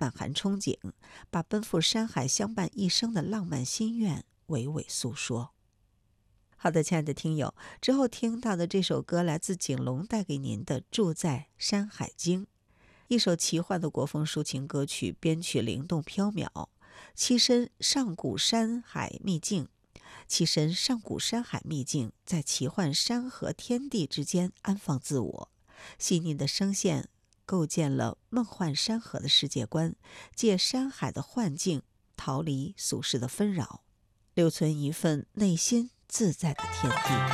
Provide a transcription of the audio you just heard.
满含憧憬，把奔赴山海相伴一生的浪漫心愿娓娓诉说。好的，亲爱的听友，之后听到的这首歌来自景龙带给您的《住在山海经》，一首奇幻的国风抒情歌曲，编曲灵动飘渺，栖身上古山海秘境，在奇幻山河天地之间安放自我。细腻的声线构建了梦幻山河的世界观，借山海的幻境逃离俗世的纷扰，留存一份内心自在的天地。